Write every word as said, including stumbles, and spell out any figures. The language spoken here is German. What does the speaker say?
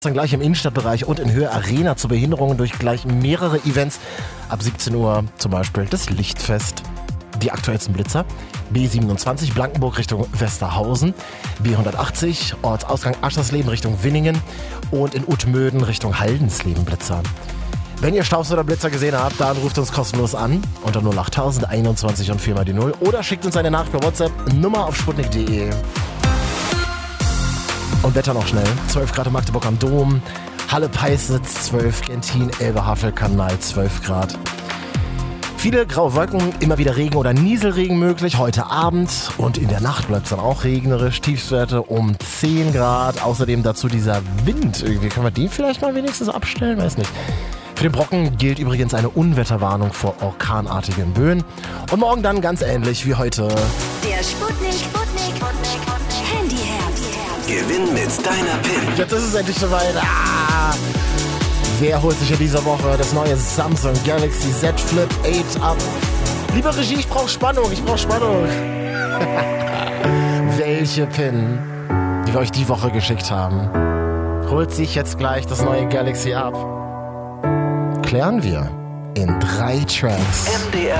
Dann gleich im Innenstadtbereich und in Höhe Arena zu Behinderungen durch gleich mehrere Events. Ab siebzehn Uhr zum Beispiel das Lichtfest. Die aktuellsten Blitzer. B siebenundzwanzig Blankenburg Richtung Westerhausen. B hundertachtzig Ortsausgang Aschersleben Richtung Winningen. Und in Utmöden Richtung Haldensleben Blitzer. Wenn ihr Staus oder Blitzer gesehen habt, dann ruft uns kostenlos an unter null achttausend einundzwanzig und vier mal die null oder schickt uns eine Nachricht per WhatsApp, Nummer auf sputnik punkt de. Und Wetter noch schnell. zwölf Grad in Magdeburg am Dom, Halle Peissitz zwölf, Gentin, Elbe, Havelkanal zwölf Grad. Viele graue Wolken, immer wieder Regen oder Nieselregen möglich, heute Abend und in der Nacht bleibt es dann auch regnerisch, Tiefstwerte um zehn Grad, außerdem dazu dieser Wind, irgendwie können wir den vielleicht mal wenigstens abstellen, weiß nicht. Für den Brocken gilt übrigens eine Unwetterwarnung vor orkanartigen Böen und morgen dann ganz ähnlich wie heute. Der Sputnik, Sputnik, Sputnik, Handyherbst. Gewinn mit deiner P I N. Jetzt ist es endlich soweit. Ah! Wer holt sich in dieser Woche das neue Samsung Galaxy Z Flip acht ab? Liebe Regie, ich brauche Spannung, ich brauche Spannung. Welche P I N, die wir euch die Woche geschickt haben, holt sich jetzt gleich das neue Galaxy ab? Klären wir in drei Tracks. M D R